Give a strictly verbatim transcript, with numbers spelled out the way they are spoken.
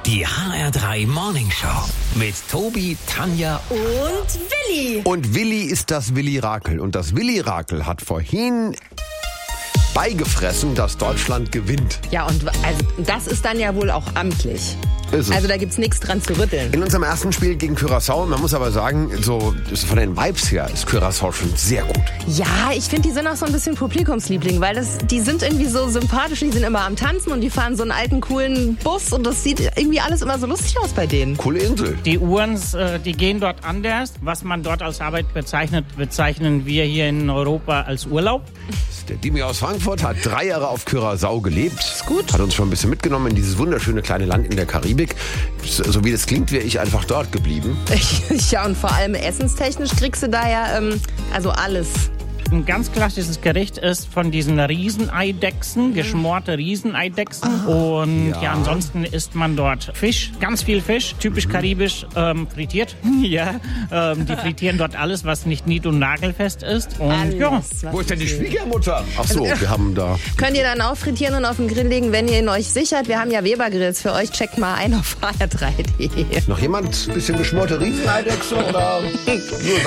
Die H R drei Morning Show mit Tobi, Tanja und Willi. Und Willi ist das Willi-Rakel. Und das Willi-Rakel hat vorhin beigefressen, dass Deutschland gewinnt. Ja, und also, das ist dann ja wohl auch amtlich. Ist es. Also da gibt's nichts dran zu rütteln. In unserem ersten Spiel gegen Curaçao, man muss aber sagen, so von den Vibes her ist Curaçao schon sehr gut. Ja, ich finde, die sind auch so ein bisschen Publikumsliebling, weil das, die sind irgendwie so sympathisch, die sind immer am Tanzen und die fahren so einen alten, coolen Bus und das sieht irgendwie alles immer so lustig aus bei denen. Coole Insel. Die Uhren, die gehen dort anders. Was man dort als Arbeit bezeichnet, bezeichnen wir hier in Europa als Urlaub. Der Dimi aus Frankfurt hat drei Jahre auf Curaçao gelebt. Ist gut. Hat uns schon ein bisschen mitgenommen in dieses wunderschöne kleine Land in der Karibik. So wie das klingt, wäre ich einfach dort geblieben. Ja, und vor allem essenstechnisch kriegst du da ja ähm, also alles. Ein ganz klassisches Gericht ist von diesen Rieseneidechsen, geschmorte Rieseneidechsen. Und ja. ja, ansonsten isst man dort Fisch, ganz viel Fisch, typisch mhm. karibisch, ähm, frittiert. ja, ähm, die frittieren dort alles, was nicht nied- und nagelfest ist. Und alles, ja. Wo ist denn die Schwiegermutter? Ach so, wir haben da... Könnt ihr dann auch frittieren und auf den Grill legen, wenn ihr ihn euch sichert? Wir haben ja Weber-Grills für euch. Checkt mal ein auf H R drei punkt de. Noch jemand? Bisschen geschmorte Rieseneidechse oder...